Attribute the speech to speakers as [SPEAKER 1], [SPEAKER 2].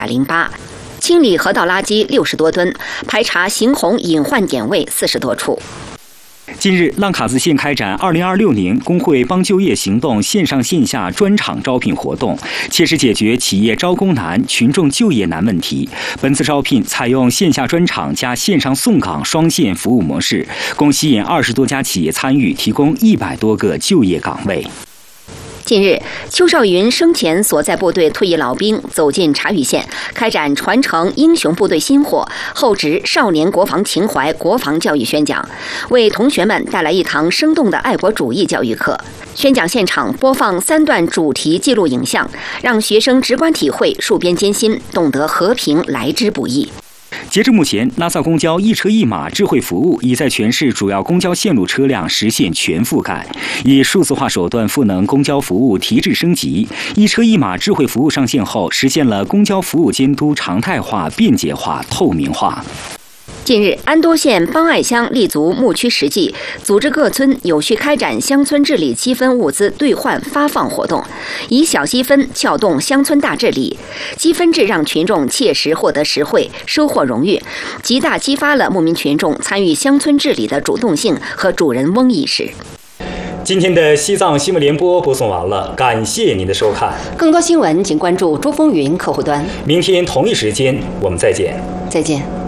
[SPEAKER 1] 108，清理河道垃圾60多吨，排查行红隐患点位40多处。
[SPEAKER 2] 近日，浪卡子县开展2026年工会帮就业行动线上线下专场招聘活动，切实解决企业招工难、群众就业难问题。本次招聘采用线下专场加线上送岗双线服务模式，共吸引20多家企业参与，提供100多个就业岗位。
[SPEAKER 1] 近日，邱少云生前所在部队退役老兵走进察隅县，开展传承英雄部队薪火、厚植少年国防情怀国防教育宣讲，为同学们带来一堂生动的爱国主义教育课。宣讲现场播放3段主题记录影像，让学生直观体会戍边艰辛，懂得和平来之不易。
[SPEAKER 2] 截至目前，拉萨公交一车一码智慧服务已在全市主要公交线路车辆实现全覆盖，以数字化手段赋能公交服务提质升级。一车一码智慧服务上线后，实现了公交服务监督常态化、便捷化、透明化。
[SPEAKER 1] 近日，安多县邦爱乡立足牧区实际，组织各村有序开展乡村治理积分物资兑换发放活动，以小积分撬动乡村大治理。积分制让群众切实获得实惠，收获荣誉，极大激发了牧民群众参与乡村治理的主动性和主人翁意识。
[SPEAKER 2] 今天的西藏新闻联播播送完了，感谢您的收看。
[SPEAKER 1] 更多新闻请关注珠风云客户端。
[SPEAKER 2] 明天同一时间我们再见。
[SPEAKER 1] 再见。